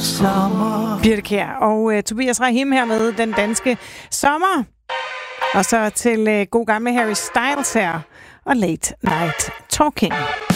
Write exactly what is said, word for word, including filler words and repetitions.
sommer. Birthe Kjær og uh, Tobias Rahim her med Den Danske Sommer. Og så til uh, god gamle Harry Styles her og Late Night Talking.